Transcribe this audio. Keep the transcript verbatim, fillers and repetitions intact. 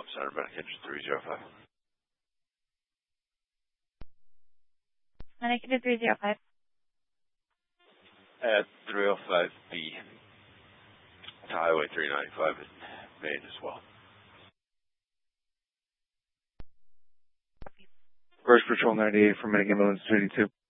Center Bennett Kitchen three zero five. Bennett Kitchen three zero five. At three oh five B. To Highway three ninety-five in Maine as well. First Patrol ninety-eight from Megan Mullins, thirty-two.